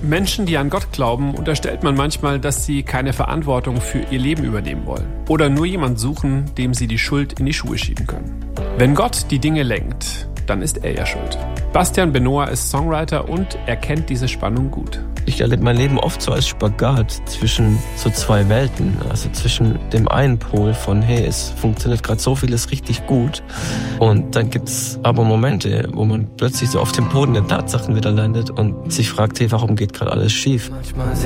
Menschen, die an Gott glauben, unterstellt man manchmal, dass sie keine Verantwortung für ihr Leben übernehmen wollen oder nur jemand suchen, dem sie die Schuld in die Schuhe schieben können. Wenn Gott die Dinge lenkt, dann ist er ja schuld. Bastian Benoit ist Songwriter und er kennt diese Spannung gut. Ich erlebe mein Leben oft so als Spagat zwischen so zwei Welten. Also zwischen dem einen Pol von, hey, es funktioniert gerade so vieles richtig gut. Und dann gibt's aber Momente, wo man plötzlich so auf dem Boden der Tatsachen wieder landet und sich fragt, hey, warum geht gerade alles schief?